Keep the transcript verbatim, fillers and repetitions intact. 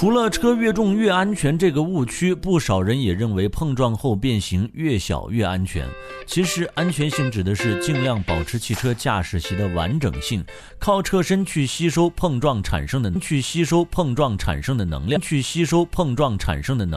除了车越重越安全这个误区，不少人也认为碰撞后变形越小越安全。其实安全性指的是尽量保持汽车驾驶席的完整性，靠车身去吸收碰撞产生的去吸收碰撞产生的能量，去吸收碰撞产生的能量。